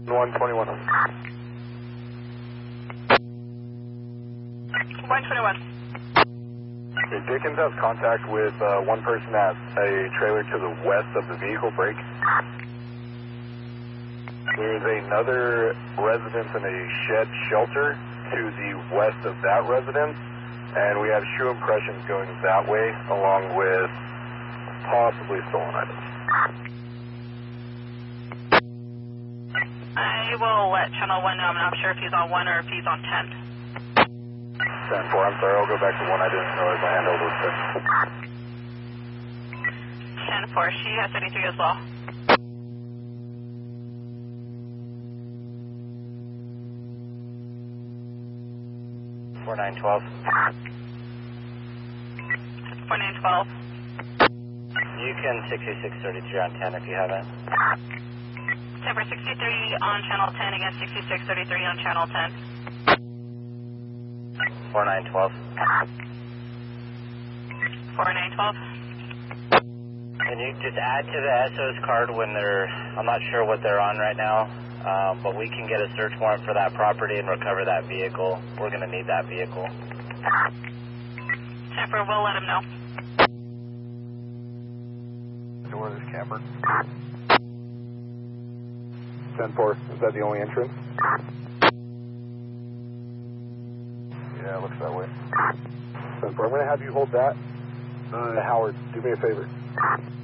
121. 121. Okay, Dickens has contact with one person at a trailer to the west of the vehicle break. There's another residence in a shed shelter to the west of that residence, and we have shoe impressions going that way, along with possibly stolen items. I will let Channel 1 know. I'm not sure if he's on 1 or if he's on 10. 10-4, I'm sorry, I'll go back to 1. I didn't realize my handle was 10-4, she has 33 as well. Four 912. 4912. You can 6633 on 10 if you haven't. 10-4, 63 on Channel 10 against 6633 on Channel 10. 4912. 4912. Can you just add to the SO's card when they're, I'm not sure what they're on right now, but we can get a search warrant for that property and recover that vehicle. We're going to need that vehicle. 10-4, we'll let him know. Door is cambered. 10-4, is that the only entrance? Yeah, it looks that way. 10-4, I'm going to have you hold that. Howard, do me a favor.